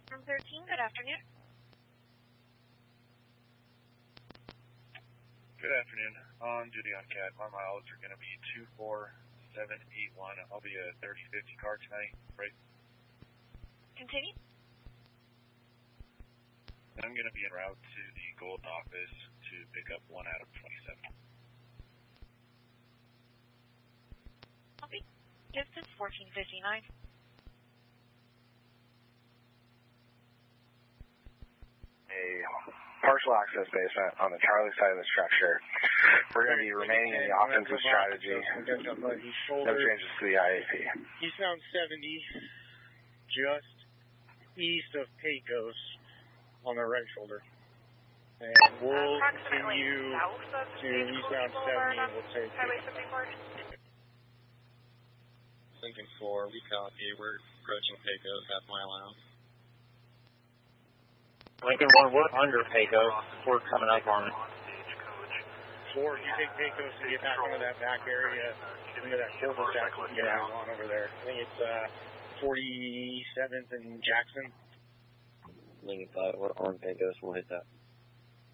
From 13, good afternoon. Good afternoon. On duty on CAT, my miles are going to be 24781. I'll be a 3050 car tonight, right? Continue. I'm going to be en route to the Gold office to pick up 1 out of 27. Copy. Distance 1459. A partial access basement on the Charlie side of the structure. We're going to be remaining in the offensive strategy. No changes to the IAP. Eastbound 70, just east of Pecos on the right shoulder. And we'll continue to eastbound 70. We'll take Highway 54. Lincoln 4, we copy. We're approaching Pecos, half mile out. Lincoln 1, we're under Pecos. We're coming up on it. 4, if you take Pecos and get back into that back area, into that cul-de-sac, you can get out on over there. I think it's 47th and Jackson. Lincoln 5, we're on Pecos. We'll hit that.